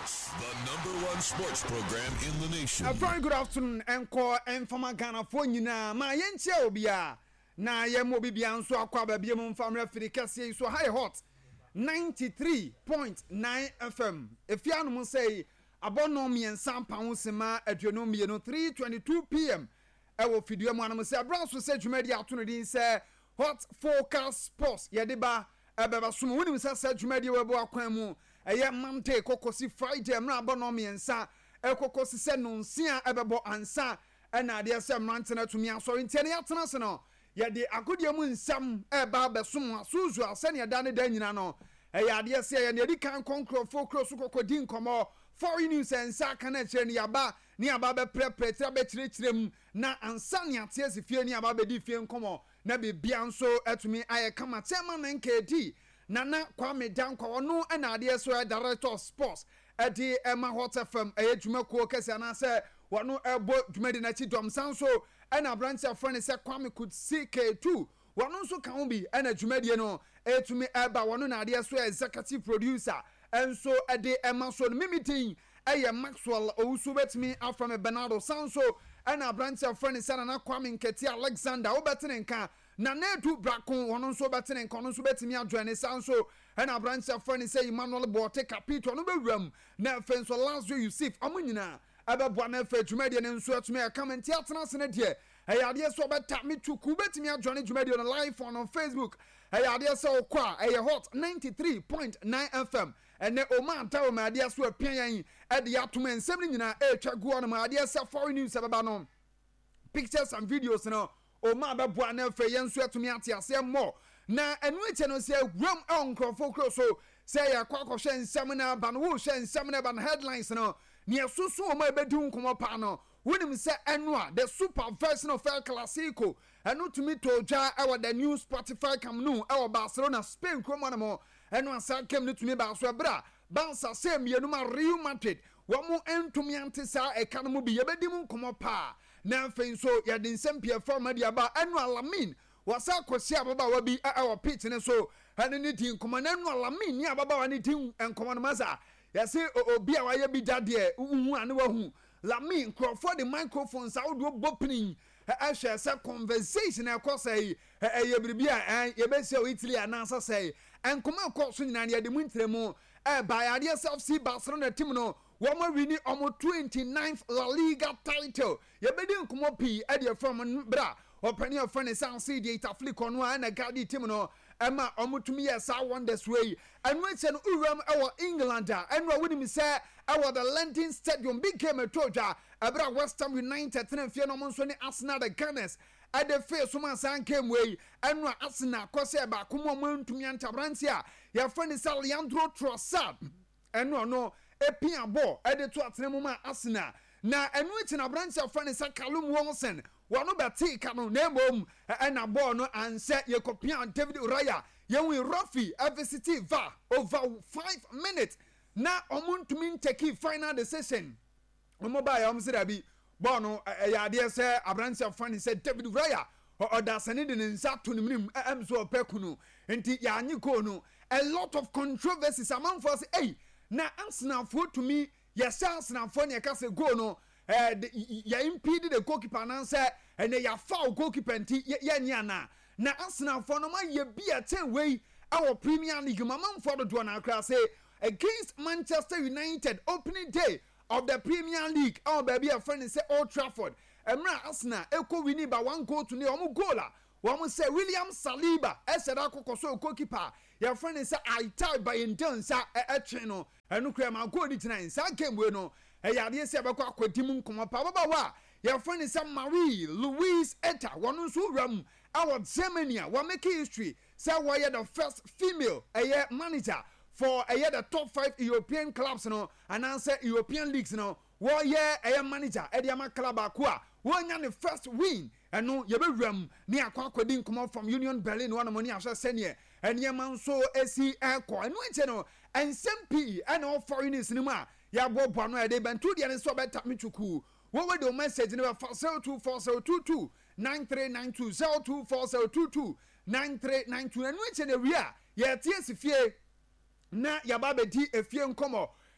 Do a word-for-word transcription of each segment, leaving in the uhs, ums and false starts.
Sports, the number one sports program in the nation. A very good afternoon, Encore and from Ghana for you now. My yenche obia. Na ye mo bibia nso akwa ba bia mo mfam referee kase so high hot ninety-three point nine F M. If you anu say abono miensa pawo sema aduonu mienu three twenty-two p m e wo fidua mu anu say abran so say dwumadi atono din say Hot Focus Sports ye de ba ebeba so mo nim say say dwumadi we bo akwan mu eye mante kokosi Friday mra abono miensa e kokosi se no nsia ebebo ansa e na de say mrante na tumi asori ntene ya tena se no ya de agodie mu nsam e ba besom asuzu asene da ne da nyina no e ya de se ya ne di kan konkrofo kroso kokodi nkomo foreign news and saka na chere ni aba ni aba be prepare tra be chire chirem na ansa ne ate asifie ni aba be di fie nkomo na be bia nso atumi aye kama tema na nkedi nana Kwame Dankwa ono na ade so director of sports e di Emma Hot F M e dwumako kese na se wano ebo dwumadi na chi dom sanso e na branch afrani se Kwame could C K two wano nso kan bi e na dwumadi no etumi eba wano na ade so executive producer enso e di Emma so mimitin eye Maxwell owusu betimi aframe Bernardo Sanso e na branch afrani se na Kwame Nketi Alexander obetene nka na nedu brakon wono nso betene nka no nso betimi adwane Sanso e na branch afrani se Emmanuel Bote Capito no bewram na fenso Lazio Yusuf amunyina ababwa na fa dwumadi ne nso atumi akamenti atena sene de ayade so beta metuku betimi adwane dwumadi no live on Facebook ayade so kwa aye hot ninety-three point nine F M ene o man tawo ma ade so apian yan e de atoma nsem ni nyina e twa go on ma ade so foreign news ababa no pictures and videos no o ma ababwa na fa yen so atumi ate ase mo na enu eche no se gram onkrofo kroso say yakwa kwhwe nsem na ba no wo hwe nsem na ba no headlines no ne susu o ma ebedi nkomo pa no wonim se enu a the super version of El Clasico enu tumi toja e the new Spotify Camp Nou e Barcelona Spain kromo na mo enu asa kem ne tumi ba so bra Barca sem yenu ma Real Madrid wo mo entumi antisa e kan mo bi yebedi mu nkomo pa na mfen so ya de nsempie forma dia ba enu Alamin wasa kwesi ababa wa bi e wo pitch ne so enu ni din nkomo na enu Alamin ni ababa wa ni din nkomo no maza yase obi a waye bi dade uhu ane wahu Lamin crowd the microphones out do bopinin e hwe se conversation e kwosai e ye bibia e ye be se o Italy anansa sei enkoma kwso nyina ne de mu ntremu e ba ya de self see Barcelona team no wo ma wini omo twenty-ninth La Liga title ye be di nkomo pi e de from bra opani of friend San C D Itafli kono na gadi team no ema omutumi yesa wonders way and we say no uram ewo England and we win me say ewo the London Stadium became a toja ebra West Ham United three fie no monso ni Arsenal the Gunners at the face so man san came way and we Arsenal kwose ba komo mantumi antabranti a your friend is Leandro Trossard and no no epia ball e de to atremu ma Arsenal na enu eti na branch of friend is Callum Wilson wano beti kanu nemom na ball no anse yekopia David Raya yewi Rafi F C T V A over five minutes na omuntumi take final decision omo ba ya omse dabi ball no ya de se abranche of friend say David Raya odasane de nsa to nimrim emso opekunu enti ya anyi ko no a lot of controversies among for say hey na Arsenal for to me yes Arsenal for ne ka say go no eh ya impede the goalkeeper nan say and ya foul goalkeeper nti ya nya na na Arsenal for no ma ye bia ten way our Premier League mamam for do na akra say against Manchester United opening day of the Premier League our baby a friend say Old Trafford emra Arsenal eko wini ba one goal to ne omo goaler wọ́n say William Saliba ẹsẹ̀ dá kọ́kọ́ so goalkeeper your friend say I tie by intensa ẹ̀ ẹ̀ no ẹnu kura ma goal ni tina nsa game wey no ẹ̀yà adé sẹ́ ẹ̀ bẹ́ kọ́ akọ́dí mu nkọ́mọ́ pa bàbá wa your friend say Marie Louise Etta wọ́n nso ram our Germany wọ́n make history say wọ́n yẹ the first female ẹ̀yẹ manager for ẹ̀yẹ the top five European clubs no and answer European leagues no wọ́n yẹ ẹ̀yẹ manager ẹ̀dí ẹ̀ma club àkúà wọ́n yẹ the first win. Eno yebewram ni akwa akwadi nkomo from Union Berlin one money ahwe sene enema nso esi ekọ eno eche no ensem P ena foreigners ni mu a ya bobo no e de bantu de ne so beta mechuku wo we do message ne fa zero two four zero two two nine three nine two zero two four zero two two nine three nine two eno eche ne wi a ye tie sifie na ya ba bedi efie nkomo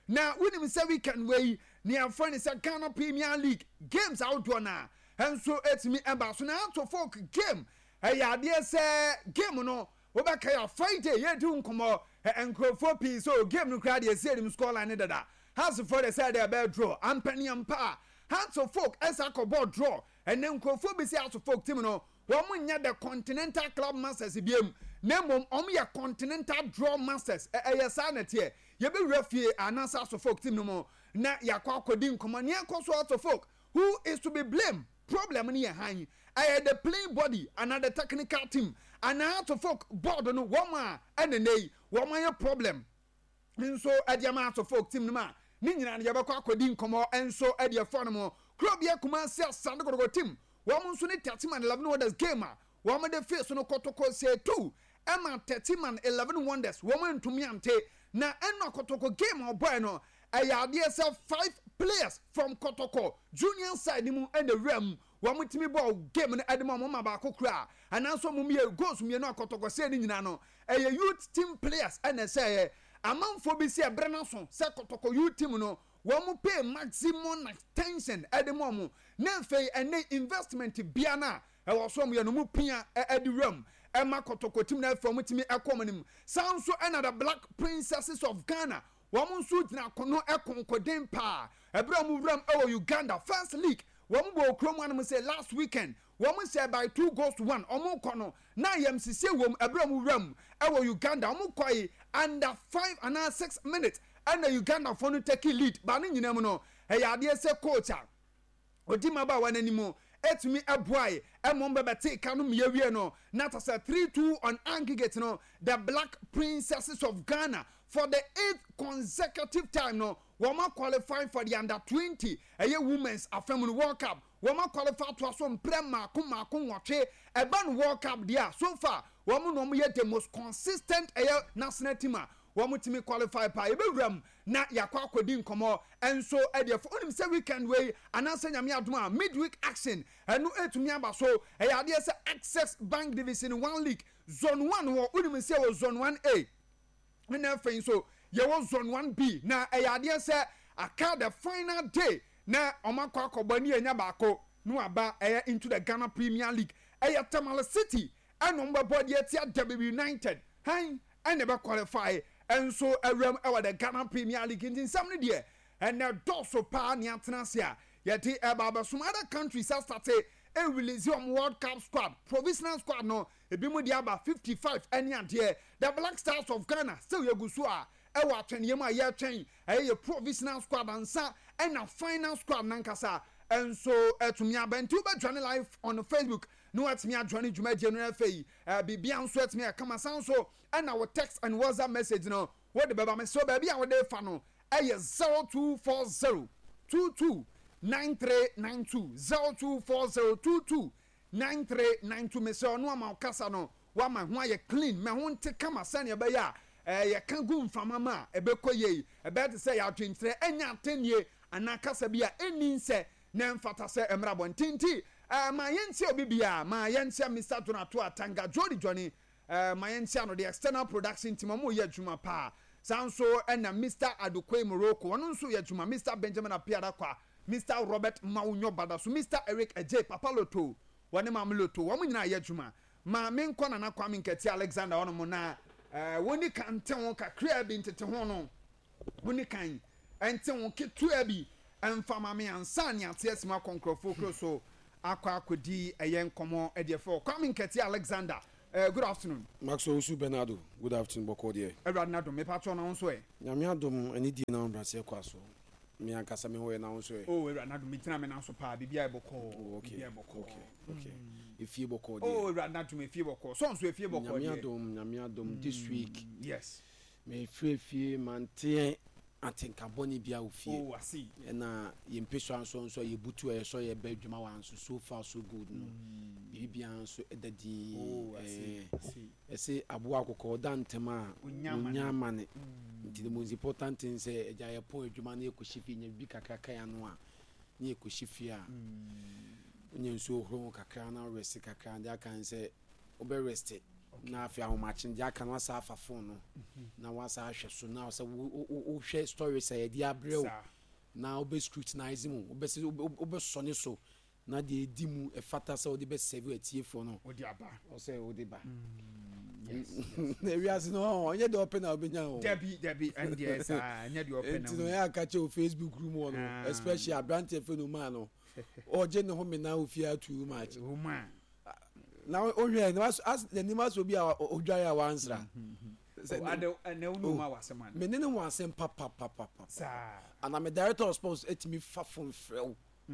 na winning say weekend way near friend is a Ghana Premier League games outdoor na and so it's me eba so na to folk game eh ade say game no we be kai Friday ye do nkomo enkrofo pi so game no crowd ye say dem score line dada house for the side there draw ampani ampa hands of folk as a board draw and then enkrofo be say house of folk team no wɔn nya the Continental Club Masters biem na mmom wɔn yɛ Continental Draw Masters ɛyɛ saa na teɛ yɛbɛ wura fie anasa so folk team no mo na yakɔ akɔdi nkɔmɔ ne yakɔ so aso folk who is to be blamed problem ne yɛ han ɛyɛ the playing body and the technical team and aso folk board no wɔn a ɛna ne yi wɔn ayɛ problem nso ɛde ama aso folk team no ma ne nyinaa no yɛbɛkɔ akɔdi nkɔmɔ nso ɛde ɛfɔ no mo kuro bia kuma se asande kodogo team wɔn nso ne thirty man eleven wonders game a wɔn de face no kotoko say two ɛma thirty man eleven wonders wɔn ntumi ante na ɛna kotoko game ɔbɔɛ no ɛyɛ adeɛ sɛ five players from kotoko junior side ni mu ɛna rem wɔn timi bɔ game no ɛde ma wɔn ma baako kura ananso wɔn yɛ goals mmienu akotoko say ne nyinaa no ɛyɛ youth team players ɛna sɛ ɛyɛ amanfo bi si ɛbrɛ na so sɛ kotoko youth team no wɔn pay maximum attention ɛde ma wɔn na afei ɛne investment bia na ɛwɔ so wɔn yɛ no mu pia ɛde rem ɛma kotoko team na afei wɔn timi ɛkɔ wɔn anim saa nso ɛna the Black Princesses of Ghana wɔn nso gyina kono ɛkonkoden paa ɛbrɛ wɔn wura ɛwɔ Uganda first league wɔn bɔ okurom anam sɛ last weekend wɔn sɛ by two goals to one wɔn kɔ no na yɛm sisi wɔm ɛbrɛ wɔn wura ɛwɔ Uganda wɔn kɔ yi under five and six minutes ɛna Uganda fɔ no take lead ba ne nyinaa mu no ɛyɛ adeɛ sɛ coach a odi ma ba wɔn anim etumi ɛboae ɛmɔ mbɛbɛte ka no mmiɛwie no na ta sɛ three two on aggregate no the Black Princesses of Ghana for the eighth consecutive time no wɔn qualify for the under twenty ɛyɛ women's afɛmu World Cup wɔn qualify to aso mpere mako mako nwɔtwe ɛba no World Cup deɛ so far wɔn na wɔn yɛ the most consistent ɛyɛ national team a wɔn timi qualify pa ebewuram na yakɔ akɔdi nkɔmɔ ɛnso ɛdeɛ fo onim sɛ weekend wey anansa nyame adom a midweek action ɛno etumi aba so ɛyɛ adeɛ sɛ Access Bank Division one league zone one wɔ onim sɛ wɔ zone one A na afei so yɛwɔ zone one B na ɛyɛ adeɛ sɛ aka the final day na ɔmo akɔ akɔbɔ ne yɛnya baako no aba ɛyɛ into the Ghana Premier League ɛyɛ Tamale City ɛna ɔmo bɛbɔ deɛ tia W United han ɛna ɛbɛ qualify ɛnso ɛwɛm ɛwɔ the Ghana Premier League nti nsɛm no deɛ ɛnɛ dɔɔso paa ne atena ase a yɛte ɛba abɛsom other countries astate ɛrelease ɔmo World Cup squad provisional squad no ebi mu de aba fifty-five ɛne adeɛ the Black Stars of Ghana still yɛgu so a ɛwɔ atwɛneɛ mu a yɛtwɛn ɛyɛ yɛ provisional squad ansa ɛna final squad nankasa ɛnso ɛtumi aba nti wobɛdwane live on Facebook no atumi adwane dwumadie no afei bibia nso atumi akama san so ɛna wo text and WhatsApp message no wode bɛba me so baabi a wode fa no ɛyɛ zero two four zero two two nine three nine two zero two four zero two two nine three nine two me sɛ ɔno ama kasa no wama ho ayɛ clean me ho nte kama sɛnea ɛbɛyɛ a ɛyɛ ka gu mfama ma ɛbɛkɔ yie ɛbɛyɛ te sɛ yɛ atwentrɛ ɛnya atɛnie anaa kasa bi a ɛni nsɛ na mfata sɛ ɛmra bɔntinti Uh, ma yentia obi bia ma yentia Mister Donato Atanga Jody Johnny uh, ma yentia no the external production team mo ye adwuma pa sanso na Mister Adokwe Morocco ono nso ye adwuma Mister Benjamin Apiada kwa Mister Robert Maunyo Badaso Mister Eric Eje Papa Loto wone ma Loto wo nyina ye adwuma ma me nkɔ na na kwa me nkati Alexander ono mo na uh, woni kan te ho kakra bi ntete ho no woni kan ente ho ketua bi emfama me ansa ne ate asima konkrofo kro so akwa akodi eyen komo edefo Kwame Nketi Alexander uh, good afternoon Maxwell Usu Bernardo good afternoon boko de Edward Nado me patro na wonso e nyame adom ani di na mbrase kwaso me ankasa me ho e na wonso e oh Edward Nado me tina me na so pa bibia e boko bibia boko okay okay ifie boko de oh Edward Nado me fie boko so nso ifie boko de nyame adom nyame adom this week yes me fie fie mante atenka boni bia ofie oh I see na ye mpeso anso nso ye butu e so ye ba dwuma wanso so far so good no bibia anso edadi oh I see see ese abo akoko dantema unyama ne nti the most important thing say eja ye pon adwuma na ekoshifi nya bi kakaka ya no a na ekoshifi a nya nso horo kakaka na rest kakaka nda kan say obe rest na afia ho machin dia kan wasa afa phone no na wasa ahwe so na wasa wo hwe stories say dia abreu na obe scrutinize mu obe se obe sone so na de di mu e fata say odi be save atie for no odi aba o say odi ba yes na we as no onye de open na obenya o debi debi and yes ah nya de open na no ya ka che o Facebook room no especially abrante fe no man no o je ne ho me na ofia too much o man na o hwe na as the nima so bi a odwa ya wansra so ade na unu ma waseman me ne ne wasem papa papa papa sa and I'm a director of sports etimi fa phone frel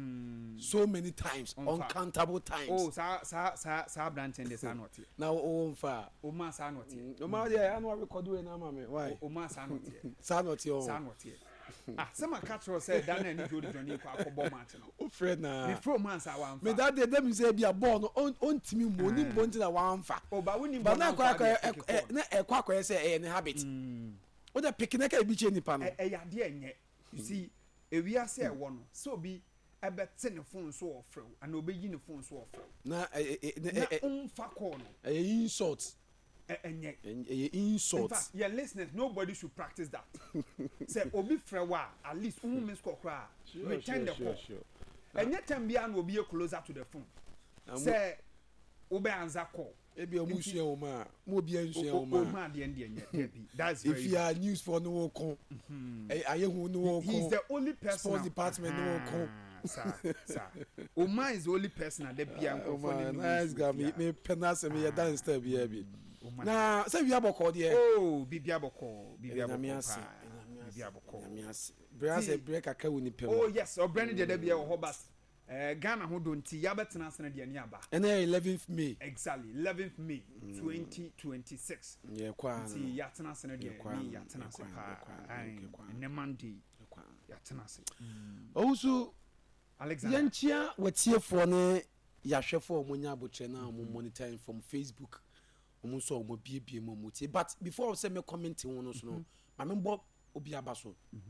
so many times uncountable times oh sa sa sa sa branch and sa not now o mfa o ma sa not o ma dey I no record we na ma me why o ma sa not sa not o sa not ah sama catch us say dan na ni jodi joni kwa akobọ match no o friend na me from man sa wan fa me that dey dem say bia ball no on timi mo ni bo nti na wan fa o ba woni ba na kwa kwa na e kwa kwa say e ne habit o dey pick na ka bi che nipa no e ya de enye you see e wi ase e wo no so bi ebete ne phone so ofrew and obeyi ne phone so ofrew na na umfa call no e insult enye e insult in fact your listeners nobody should practice that say obi frewa at least um miss call cry return the call enye time bia na obi e closer to the phone say obe answer call ebi omu sua o ma mo bi ansua o ma o ma de enye enye that's very if you are news for no kon aye hu no kon he's the only person sports department no kon sir sir Oma is the only person that bia nko for the nice guy me me penase me ya dance step bia bi na say we aboko de oh bibia boko bibia boko bibia boko bra say break aka woni pem oh yes o brand de bia wo hobas eh Ghana ho donti ya betena sene de ani aba and eleventh May exactly eleventh May twenty twenty-six yeah kwa see ya tena sene de ni ya tena se pa ne Monday ya tena se also Alexander yanchia watiefo ne yahwefo omonya abotre na mo monitoring from Facebook omo so omo biebie mo mutie but before say me commenting one so no ma me mbo obi abaso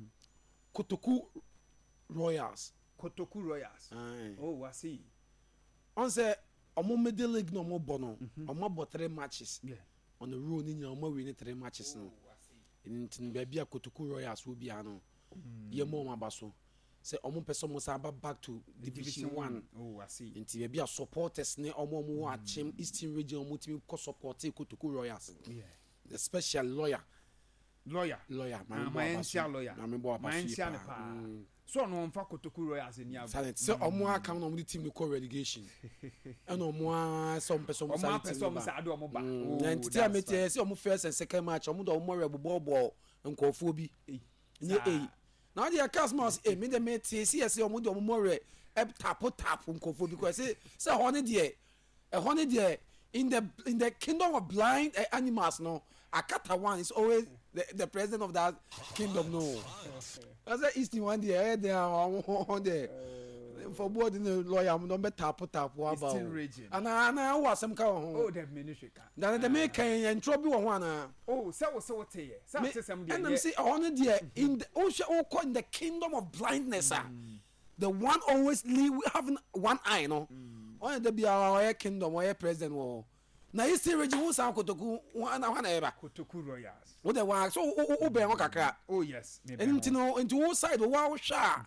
Kotoku Royals Kotoku Royals oh I see on say omo middle league no mo bono omo bo three matches yeah on the road ni omo win three matches no in ba bia Kotoku Royals obi ano ye mo ma baso say omo person mo sa back to division one oh I see inti be bia supporters ne omo mo wa chem Eastern region omo timi ko support Kotoku Royals yeah the special lawyer lawyer lawyer my my lawyer na me bo abaso so no on fa Kotoku Royals ni aba silent say omo aka no omo team ko relegation and omo some person omo aka some say ado omo ba and ti amete say omo first and second match omo do omo re bobo bo nkofo bi ni eh now the customers eh me the me see say omo do omo re tap tap nkofo because say say honey there a honey there in the in the kingdom of blind uh, animals no akata one is always the, the president of that kingdom no I say Eastern one there they are on there for board in the lawyer no be tap tap about Eastern region and na was some ka oh the ministry ka then the make en trouble one na oh say what say what here say some there and I'm say honey there in the ocean oh in the kingdom of blindness ah the one always live having one eye no on the be our kingdom or president wo na Eastern region who san Kotoku na wana eba Kotoku Royals wo the one so wo be won kakra oh yes enti no enti wo side wo wa hwa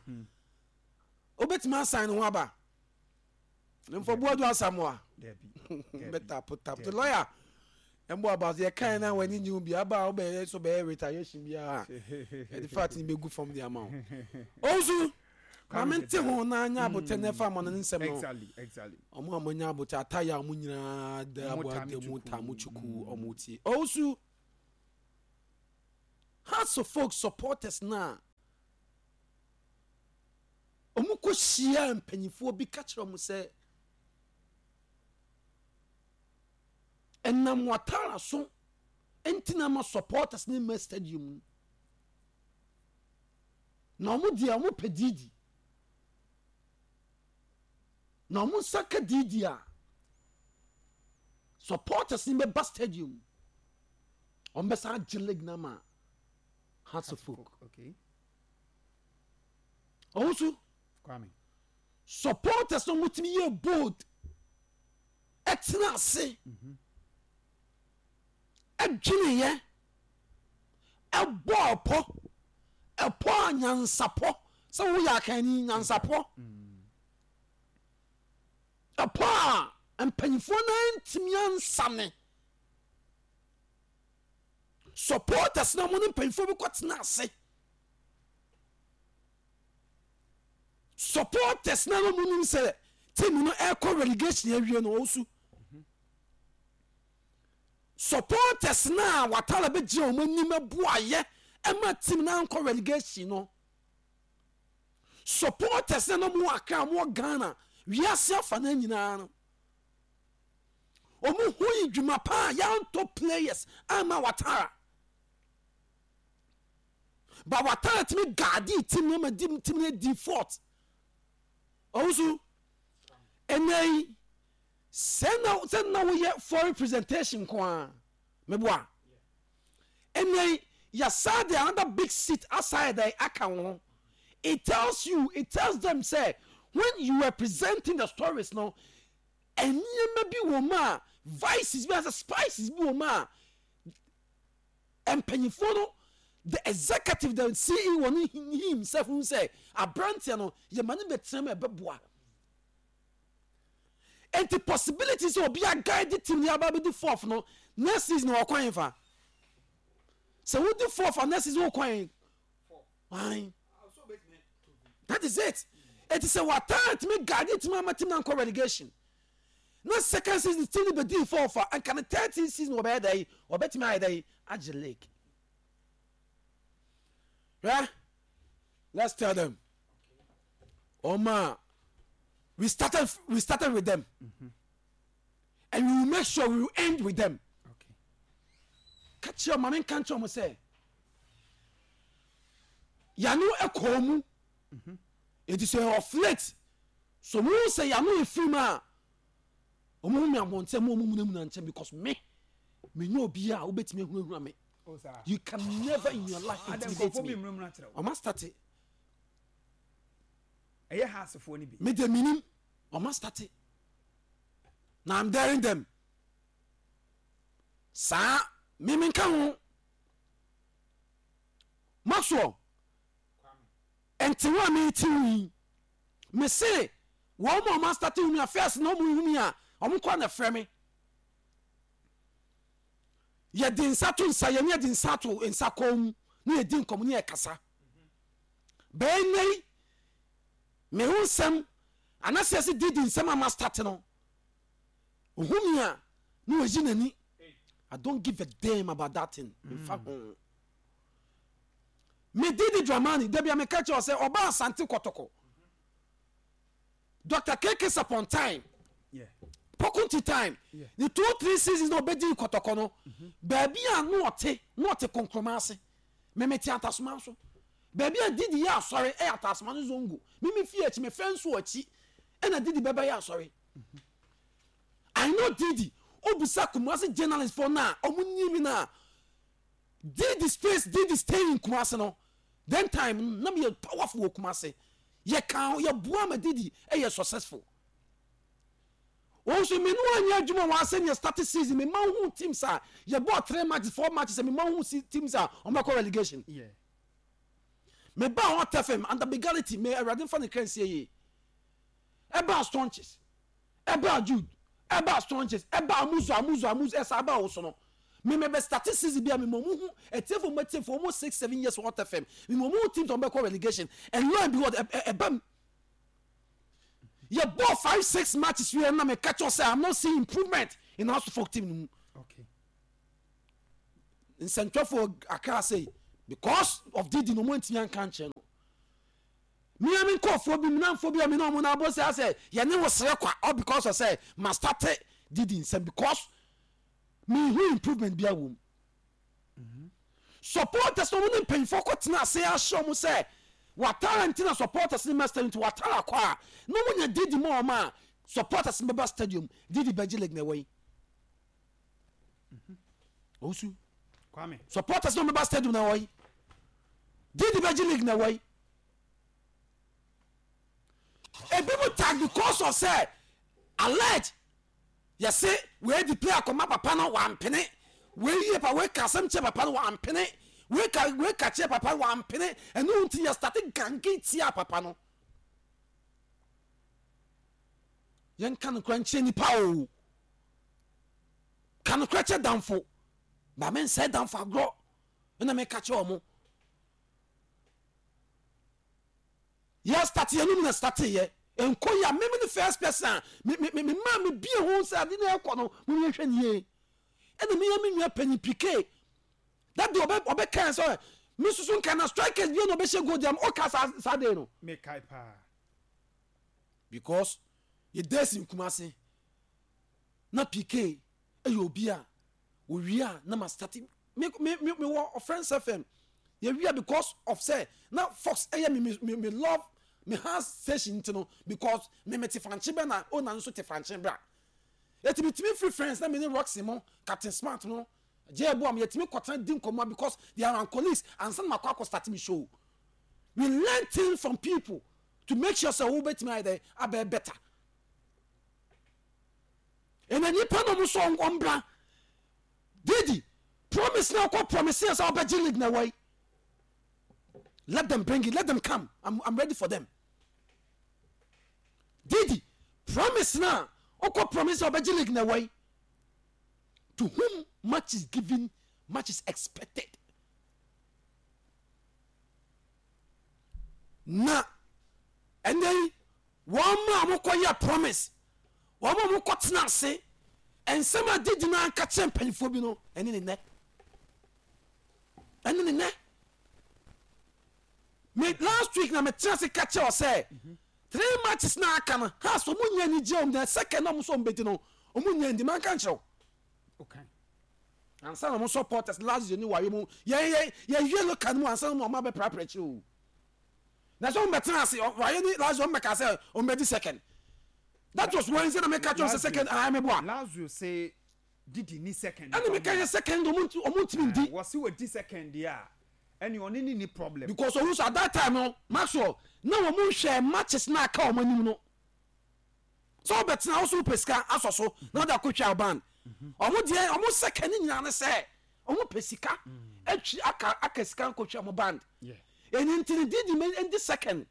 obetima sign wo aba nemfo boadu asamoa debi better put up the lawyer embo about the kind na when you be aba obe so be retaliation bia the fact ni be good from the amount also Mamenti ho na anya abote na fa mo nsem no exactly exactly omo amonya abote ataya omo nyina da abote mu tamu chuku omo tie also has of folk supporters na omo ko hia mpanyifo bi ka kire omo se enam watara so entina ma supporters ni ma stadium na omo dia omo pedidi na omo saka didi a supporters ni be stadium omo be sa jilig na ma Hearts of Folk okay also Kwame supporters no mutimi ye bold etina se adwineyɛ ɛbɔ ɛpɔ ɛpɔ a nyansapɔ sɛ woyɛ akani nyansapɔ ɛpɔ a mpanyinfoɔ no ntumi ansane supporters na mo ne mpanyinfoɔ bi kɔtena ase supporters na no mo nim sɛ team no ɛkɔ relegation awie no ɔsu supporters na watala bɛgyina ɔmo anim aboayɛ ɛma team na nkɔ relegation no supporters na no mo aka mo Ghana wiase afa na nyinaa no ɔmo ho yi dwuma pa yɛntɔ players ama watara ba watara timi guardi team no ma team no default ɔwusu ɛnɛyi sɛna sɛna woyɛ foreign presentation ko a meboa ɛnɛyi yɛsa de another big seat aside the aka it tells you it tells them say when you are presenting the stories no ɛnneɛma bi wɔ mu a vices bi as spices bi wɔ mu a mpanyinfoɔ no the executive the C E O no he himself who say aberanteɛ no yɛma no bɛtena mu ɛbɛboa and the possibilities of be a guide team the aba the fourth no next season or kwan fa so who the fourth and next season kwan why that is it it is a what time to me guide team ama team na relegation no second season still be the fourth and can the third season or be there or bet me there age league right let's tell them Oma we started we started with them mm-hmm. and we will make sure we will end with them okay catch your mama can't you say yanu ekomu mhm it is of late so we say yanu efima omo me abonte mo mo mu na nche because me me no obi a obetime hunahuna me you can never in your life intimidate me I must start it ɛyɛ hasefo ni bi me the minim I must start it now I'm daring them sa me me kan ho maso enti wa me tiwi me say wo mo must start me affairs no mo hu me a omo kwa na frɛ me ye din sato nsa ye ne din sato nsa kom ne ye din kom ne ye kasa be nei me hu sem anase se didi nsem ama start no ohumia no ojinani I don't give a damn about that thing in mm. fact um, me didi dramani debi me catch you say oba asante kotoko Doctor K K upon time yeah pokunti time yeah. The two three seasons no bedi kotoko no mm-hmm. Baby an no ote no ote konkromase me me ti atasoma so baby a didi ya sorry e atasoma no zongo me me fie echi me fenso achi e na didi baba ya sorry mm-hmm. I know didi obusa Kumasi journalist for na omunimi na didi space didi stay in Kumasi no then time na me powerful Kumasi ye kan ye bua ma didi e ye successful also me no anya adwuma wa say ye start season me man hu teams a ye bought three matches four matches me man hu teams a on ma relegation yeah me ba hot F M and the legality me erade fa ne kan say ye e ba staunches e ba Jude e ba staunches e ba amuzo amuzo amuzo e sa ba wo so no me me be statistics bi a me mo hu e tefo mo tefo almost six seven years hot F M me mo hu teams on ba relegation and lo and behold e ba you bought five six matches we na me catch us say I'm not seeing improvement in the House of Folk team okay in Central for Accra say because of didi no monti yan kan che no me am nkofo bi me namfo bi am na mo na bo say say ye ne wo sere kwa all because of say must start didi nsem because me who improvement bi awom mhm supporters no mo pen for kotena say a show mo say what talent na supporters ni master into what talent kwa no mo nya didi mo ma supporters mbaba stadium didi baji leg na way mhm osu kwame supporters no mbaba stadium na way didi baji leg na way e people tag because of say alleged you say we the player come papa no one penny we ye pa we ka sem che papa wa ampene we ka we ka che papa wa ampene eno unti ya start gangi tia papa no yen kan kranche ni pa o kan kranche danfo ba men say danfo agro na me ka che omo ya start ye no na start ye enko ya me me the first person me me me ma me bie ho say ade na ekọ no mo ye hwe nie ene me ya me nwa pani pike that do obe obe kan so me susun kan na strikers bi no be she go dem o ka sa dey no me kai pa because ye des in Kumasi na pike e yo bi a o wi a na ma start me me me wo friends F M ye wi because of say na Fox e me me me love me has station you know because me meti franchi be na o na nso te franchi bra etimi timi free friends na me ni Roxy mo Captain Smart no jebo am yetimi kwatan din komo because they are on colleagues and some makwa start me show we learn things from people to make sure so we bet me there abe better and then you pan no so ngombra Didi promise now ko promises our budget league na way let them bring it let them come i'm i'm ready for them Didi promise now oko promise obeji league na way to whom much is given much is expected na and then one man mo koya promise one man mo kotena se and some Didi na ka champion for bi no eni ne ne eni ne ne me last week na me chance catch or say three matches na aka ha so munya ni je on the second no so mbeti no omunya ndi man kan chiro okay and some of supporters last year ni wa mu ye ye ye yellow kan mu ansa no ma be prapra chiro na so mbeti na say wa ye ni last one make say on be second that was Wednesday na me catch on second I me boa last you say Didi ni second and me can second omuntu omuntu ndi was we di second ya and you only need problem because almost at that time no Maxwell now we mo share matches na aka o manim no so bet na also pesika asoso na da kwetwa ban o mo de o mo second nyina ne say o mo pesika atwi aka aka sika kwetwa mo band yeah and until Didi me in the second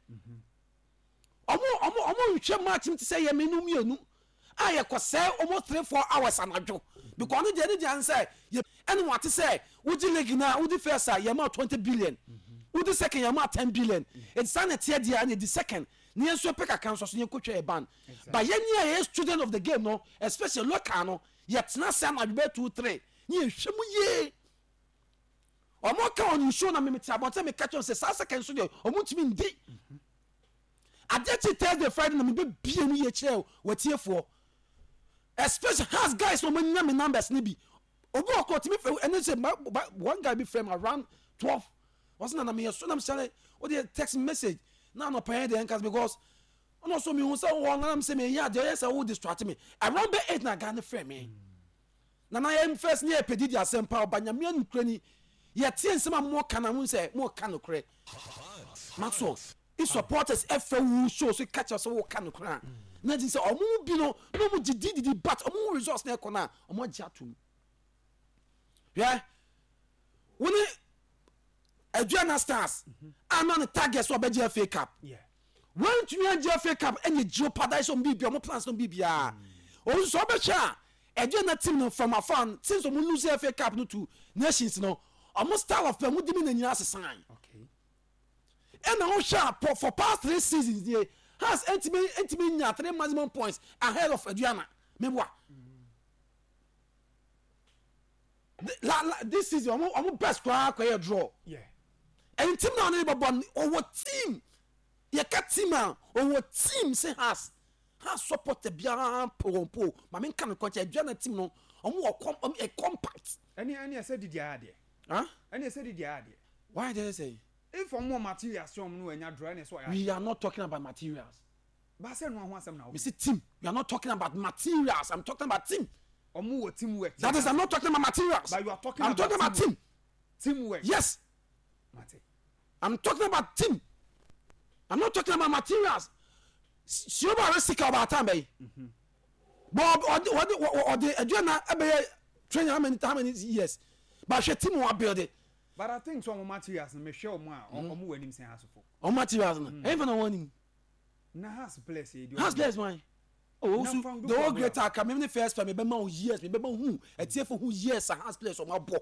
o mo o mo o mo hwe match to say ye menu mienu a ye kwose almost three four hours anadwo because no dey dey answer and what to say would you like now would the first year more twenty billion would the second year more ten billion it's sanity there and the second near so pick account so you coach a ban but yen ye student of the game no especially local no yet na say na be two three ye hwemu ye o mo ka on show na me me about me catch on say second so dey o mo timi ndi adeti Thursday Friday na me be bie mu ye che watiefo especially has guys no me nyame numbers ni bi obi okọ timi fe and say one guy be frame around twelve wasn't na me so na me say what the text message na no pay the encas because no so me who say one na me say me ya dey say who distract me around be eight na Ghana frame me na na am first near pedidi asempa obanyame anukrani ye tie nsem mo kana mu say mo ka no kre Maxwell if supporters ever who show so catch us wo ka no kra na di say omo bi no no mo didi but omo results na ekọ na omo giatum yeah when Adriana Stars I'm on the target so be F A Cup yeah when you need F A Cup and you jeopardize on B B omo plans on B B ah o so be cha Adriana team from afan since omo lose F A Cup no to nations no omo style of play mo di me na nyina sign okay and now sharp for past three seasons there has intimate intimate three maximum points ahead of Adriana memwa La, la, this is your best cry draw. yeah And team now neighbor born or team. You cat team or team say has has support the bian po po. My main can coach a journal team no or a compact. any any I said did you add Huh? any I said did you add Why did I say? if for more materials some no and you drawing so We are not talking about materials. but say no one some now We see team. We are not talking about materials. I'm talking about team. omo teamwork That is, I'm not talking about materials. but you are talking I'm about talking about team. teamwork Yes. Mate. I'm talking about team. I'm not talking about materials. Sioma resika about time, baby. Bob or the or the or the Adriana training how many how many years but she team wa build it but I think some materials me show mo a omo wanim sen asofo on materials no even no one na has place e has place why oh so the whole greater aka me first time me be ma years me be ma hu etie for who years has place o ma bo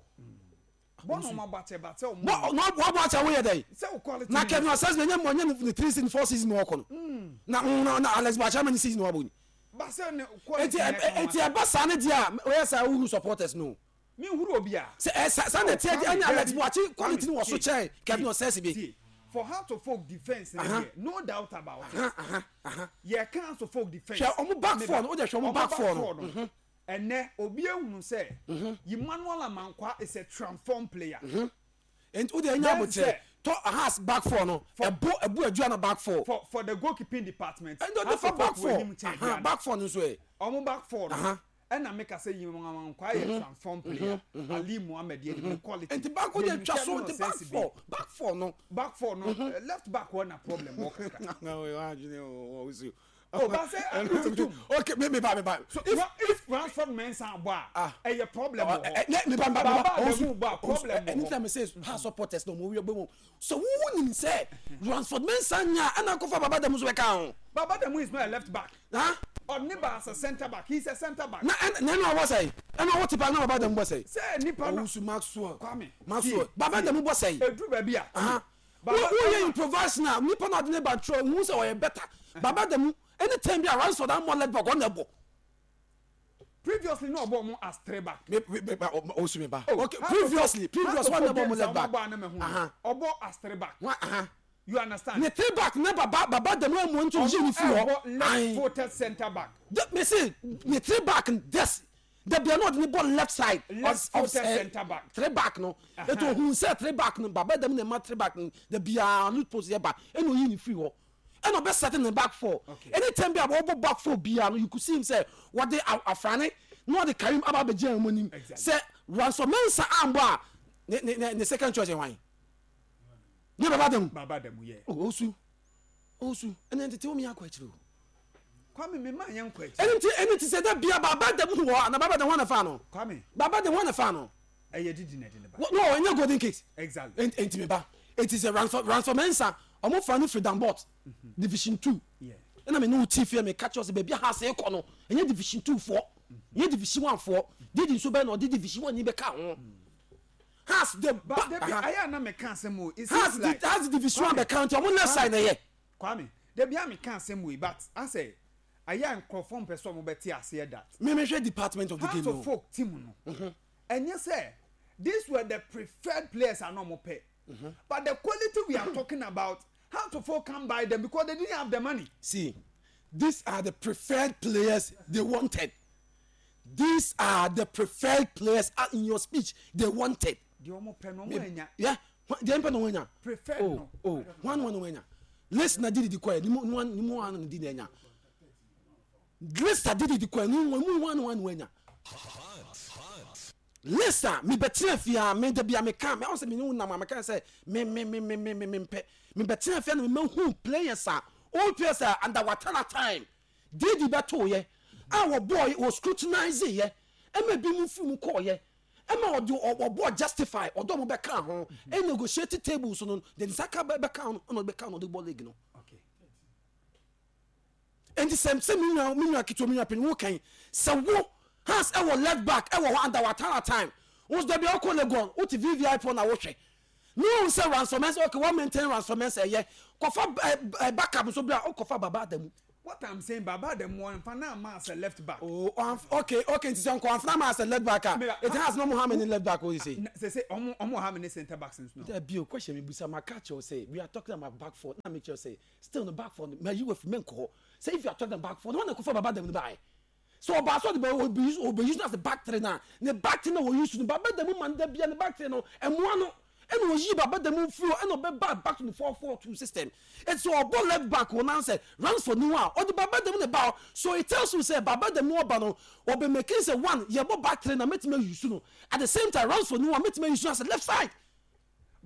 bo no ma bate bate o no no bo bo acha we dey say quality na Kevin assessment nyam nyam the three season four season wo ko no na na Alex Bacha many season wo bo ba say quality etie e ba sa ne dia we say who supporters no me huru obi a say Sunday tie any Alex Bacha quality no was so chair Kevin assess be for Hearts of Folk defense in uh-huh. here, no doubt about it. Uh-huh. Uh-huh. Yeah, Hearts of Folk defense. Shall on back for no, just on back for no. And ne obi ehunu say, Emmanuel Amankwa is a transform player. And who dey nyabo say to has back for no. A bo a bo adua na back for. For for the goalkeeping department. And the for back for. Back for no so e. Omo back for no. And I make a say you Amankwa is transform player. Ali Mohammed the quality. And the back go dey just so the back for. Back for no. Back for no. Uh, left back one a problem. No, we imagine oh see. Oh, but say okay, me me ba me ba. So if if Ransford Mensah boy, eh problem. Me ba ba ba problem. Anytime I say ha supporters no mo we be so who nim say Ransford Mensah nya ana ko fa baba dem so be kan. Baba dem is not a left back. Huh? Or Niba as a centre back. He's a centre back. Na na no what say? And what tipa na baba dem bo say? Say Nipa no su Maxwell. Kwame. Maxwell. Baba dem bo say. Edru ba bia. Uh-huh. Baba we improvise now. Nipa na de ba tro who say we better. Baba dem anytime be around for that more left back on the ball. Previously no ball more as three back. Me me o su me ba. Okay, previously, previous one ball more left back. Uh-huh. Obo as three back. Uh-huh. You understand? Ne three back never baba baba dem no mo ntu jini fi ho. Left footed center back. Me say ne three back this the be not the ball left side left footed center back. Three back no. It who say three back no baba dem ne ma three back the be a loot post here back. E no yi ni fi ho. And no best setting in the back four. Okay. Anytime be about back four biano, you could see him say what they are Afrani, no the Karim Ababejan money. Say Ransom Mensah Amba the second choice in wine. Never about them. Baba them, yeah. Oh, Osu. Osu. And then to tell me how quite true. Come me man young quite. And it is said that be about them who are and about the one of Fano. Come Baba the one of Fano. I did in it in the back. No, and you're golden case. Exactly. And and to me back. It is a Ransom Mensah. Omo fanu freedom bot division two yeah and I mean no T F me catch us baby ha say ko no enye division two four enye division one four did in so be no did division one ni be ka ho has the but the I na me can say mo is has like the has division one be count omo left side na here Kwame the bia me can say mo but I say I am confirm person mo beti ase that me me share department of the game no folk team no and you say these were the preferred players are no more pay. Mm-hmm. But the quality we are talking about, how to folk come by them because they didn't have the money. See, these are the preferred players they wanted. These are the preferred players in your speech they wanted. The yeah, the emperor no wenya. Preferred. Oh, no. oh, one one wenya. Let's not did the quiet. Ni one ni mo one did enya. Let's not did the quiet. Ni one one one wenya. Listen, me betre fia me de bia me kan me o se me hu na ma me kan say me me me me me me me pe me betre fia no me hu players are all players are under water time did the beto ye our boy was scrutinizing ye e me bi mu fu mu call ye e ma odo obo justify odo mo be kan ho e negotiate tables no the saka be be kan no be kan no the ball league no okay and the same same me me me akito me apen wo kan se wo has ever left back ever under water time was there be okole gon what V V I for na wo hwe no say Ransom Mensah okay one maintain Ransom Mensah ye kofa backup so bia kofa baba dem what I'm saying baba dem one fana ma as a left back oh okay okay it is on confirm as a left back it has no more how many left back what you say say say omo omo how many center backs no there be a question me busa ma catch you say we are talking about back four na make sure say still in the back four me you with men ko say if you are talking back four no one kofa baba dem buy. So about so the will be used will be used as the back three now. The back three now we use to the baba the man there be and the back three now and one and we baba the move through and be back back to the four four two system. And so our ball left back will now say runs for new one or the baba the the ball. So it tells you say baba the more bano or be making say one yeah back three now make me use no at the same time runs for new one make me use as the left side.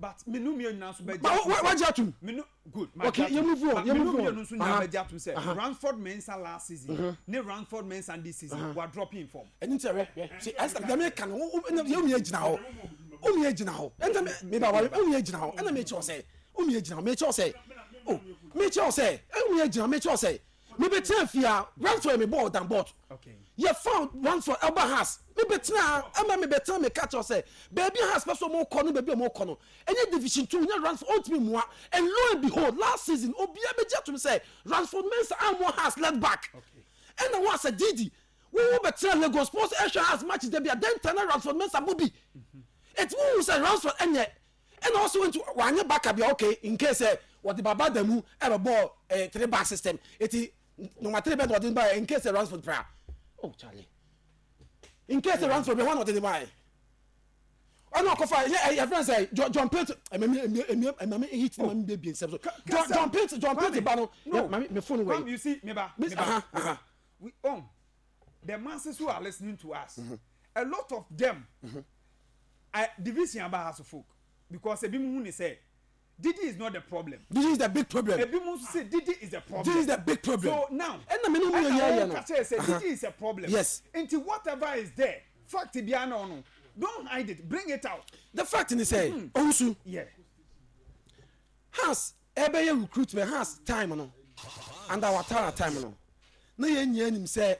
but me no me nyina so be but what you to me no good okay you move on you move on no so nyina be to say Ransford Mensah last season ne Ransford Mensah this season we drop in form eni tere see as the me kan you me gina ho o me gina ho enta me ba o me gina ho ena me che o say o me gina me che o say oh me che o say o me gina me che o say me be ten fia Ransford me ball than bought okay you found Ransford Elba has me be ten am me be ten me catch o say baby has person mo kono baby mo kono any division two nya Ransford ultimate mo and lo and behold last season obi be jet to me say Ransford Mensah am more has left back okay and then once a Didi we will be ten Lagos Sports Asia has match there be then ten Ransford Mensah Bobby it will say Ransford and and also went to one back up okay in case uh, what the baba demu ever ball a three back system it no matter what didn't buy in case the Ransford prayer oh Charlie in case the Ransford be one of the buy I know coffee yeah your friend say John Pelt I me me me hit man baby in John John Pelt John Pelt the no me phone away you see me ba me ba we own the masses who are listening to us a lot of them I division about house of folk because ebi mu say Didi is not the problem. This is the big problem. Ebi mu say Didi is the problem. This is the big problem. So now, and the minimum here here no. Say Didi is a problem. Yes. Until whatever is there, fact be no no. Don't hide it. Bring it out. The fact is say, Onsu. Yeah. Has ebe recruitment has time no. And our time no. Na ye nya nim say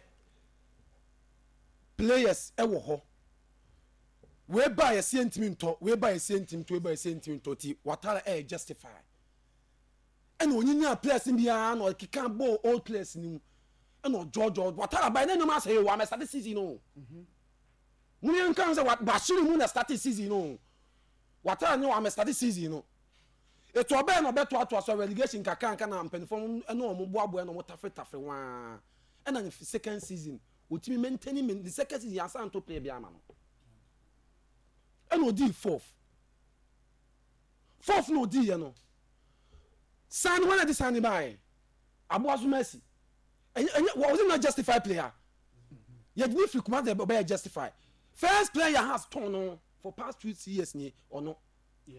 players e wo ho. We buy a sentiment, we buy a sentiment, we buy a sentiment, what are a justify? And when you are players in the arm or can't bowl old players in no George, what are by no matter who I'm a starting season? No, Moon comes what Bashir Moon a starting season. No, what I know I'm a starting season. No, it's a bad or better to us a relegation can can and perform and no more and what after after one. And then the second season, which me maintaining the second season, I to play Biaman. And no D fourth. Fourth no D, you know. San one of the Sandy by Abuazu Messi. And was it not justified player? Yet if you command the by justify. First player has torn on for past two years or no? Yeah.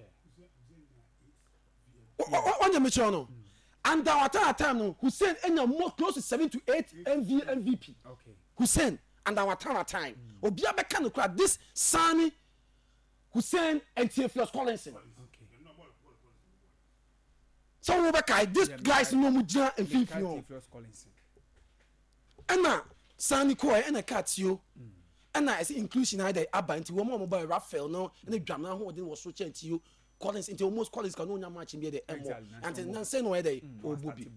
On the Michono. And at our time, no, Hussein and more close to seven to eight M V P. Okay. Hussein and our time. Obia Bekano crowd this Sani. Hussein and Theophilus Collinson. Okay. So we back this yeah, guys no muja and Fifi. Theophilus Collinson. And now Sani Koi and a cat you. And now I see inclusion either Abba into one more by Raphael no and the drama who didn't was so change to you. Collins into almost Collins can no match in the M. And then say no way they.